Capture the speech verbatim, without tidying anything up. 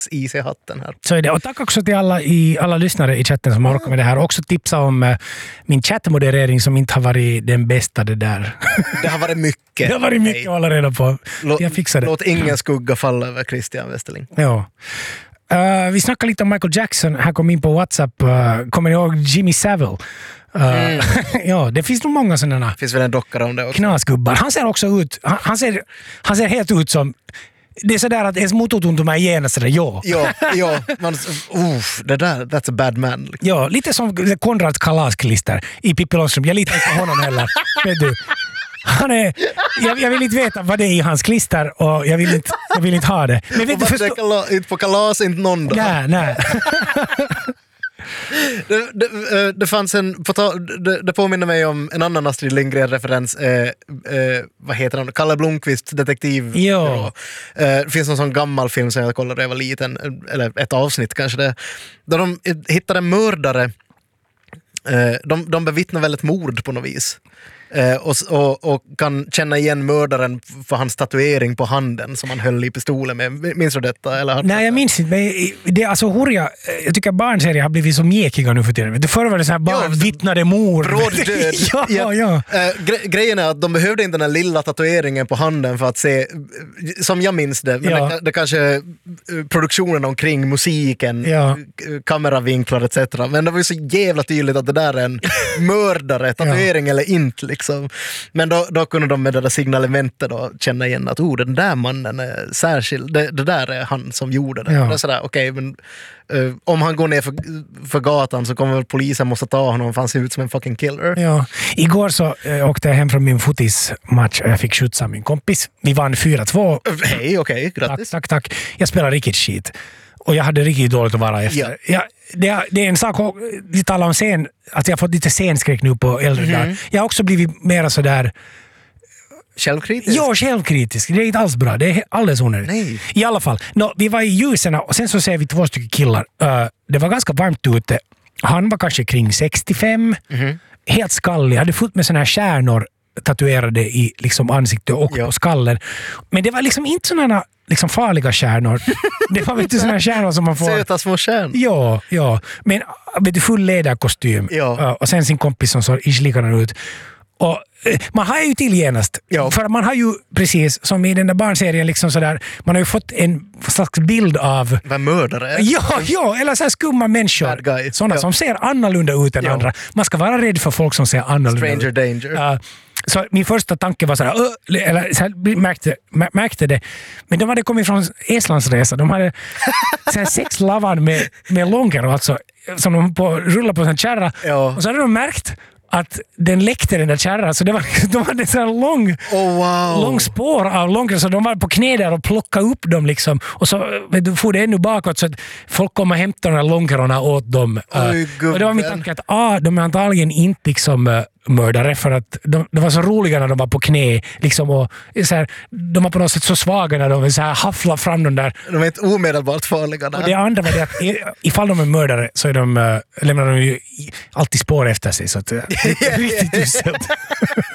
is i hatten här. Så är det. Och tack också till alla, i, alla lyssnare i chatten som har orkat med det här. Och också tipsa om uh, min chattmoderering som inte har varit den bästa det där. Det har varit mycket. Det har varit mycket att hålla reda på. Låt, jag fixar det. Låt ingen skugga falla över Christian Westerling. Ja. Uh, vi snackar lite om Michael Jackson. Här kom in på WhatsApp. Uh, kommer ni ihåg Jimmy Savile? Uh, mm. Ja, det finns nog många sådana. Det finns väl en dockare om det också. Knasgubbar. Han ser också ut, han, han, ser, han ser helt ut som, det är sådär att ens motortuntuma är genast sådär, ja. Ja, ja. Man, uff, det där, that's a bad man. Liksom. Ja, lite som Konrads kalasklister i Pippi Långstrump. Jag litar inte på honom heller. Vet du? Han är, jag, jag vill inte veta vad det är i hans klister och jag vill inte, jag vill inte ha det. Men vet du, förstå... kala, inte på kalas, inte någon dag. Nej, nej. Det, det, det fanns en det, det påminner mig om en annan Astrid Lindgren-referens eh, eh, vad heter han? Kalle Blomqvist, detektiv. Ja. Eh, det finns en sån gammal film som jag kollade när jag var liten, eller ett avsnitt kanske det, där de hittade en mördare. eh, de, de bevittnar väl ett mord på något vis. Eh, och, och, och kan känna igen mördaren för hans tatuering på handen som han höll i pistolen med. Minns du detta? Eller? Nej, jag minns inte. Men det är alltså Hurja, jag tycker att barnserier har blivit så mjäkiga nu för tiden. Förr var det så här bara ja, vittnade mord. Bråd död. ja, ja. ja. Eh, gre- grejen är att de behövde inte den här lilla tatueringen på handen för att se, som jag minns det, men ja. det, det kanske produktionen omkring musiken, ja. kameravinklar et cetera. Men det var ju så jävla tydligt att det där är en mördare, tatuering ja. eller inte. Liksom. Men då, då kunde de med det där signalementet då känna igen att oh, den där mannen är särskild. Det, det där är han som gjorde det. Ja. Det är sådär, okej, okay, men uh, om han går ner för, för gatan så kommer polisen måste ta honom för han ser ut som en fucking killer. Ja. Igår så uh, åkte jag hem från min fotismatch och jag fick skjutsa min kompis. Vi vann fyra två. Hej, okej, okay, grattis. Tack, tack, tack. Jag spelar riktigt skit. Och jag hade riktigt dåligt att vara efter. Ja. Jag, det, det är en sak, vi talar om scen, att jag har fått lite scenskräck nu på äldre mm-hmm. dagar. Jag har också blivit mer sådär... Självkritisk? Ja, självkritisk. Det är inte alls bra. Det är alldeles onödigt. Nej. I alla fall, no, vi var i ljusen och sen så ser vi två stycken killar. Uh, det var ganska varmt ute. Han var kanske kring sextiofem. Mm-hmm. Helt skallig. Hade fullt med såna här kärnor tatuerade i liksom ansiktet och ja. på skallen. Men det var liksom inte sådana liksom farliga kärnor. Det var inte sådana kärnor som man får... Söta små kärnor. Ja, ja. Men vet du, full ledarkostym. Ja. Och sen sin kompis som så islikande ut. Och man har ju till genast. Ja. För man har ju precis som i den där barnserien liksom sådär, man har ju fått en slags bild av vad mördare är. Ja, ja, eller så här skumma människor. Sådana ja. som ser annorlunda ut än ja. andra. Man ska vara rädd för folk som ser annorlunda Stranger ut. danger. Uh, så min första tanke var sådär, uh, eller så här, märkte, märkte det. Men de hade kommit från Estlandsresa. De hade så här, sex lavan med, med långor alltså, som de på, rullar på en kärra. Ja. Och så hade de märkt att den läckte den där kärran. Så det var, de hade så här lång, oh, wow. lång spår av långor. Så de var på knä där och plockade upp dem. Liksom. Och så får det ännu bakåt så att folk kom och hämtade de här långorna åt dem. Oj, uh, och det var min tanke att ah, de är antagligen inte liksom, uh, mördare för att de, de var så roliga när de var på knä. Liksom, och, så här, de var på något sätt så svaga när de så här, hafflade fram dem där. De är inte omedelbart farliga där. Och det andra var det att ifall de är mördare så är de, uh, lämnar de ju alltid spår efter sig. Så att, uh, det är riktigt uselt.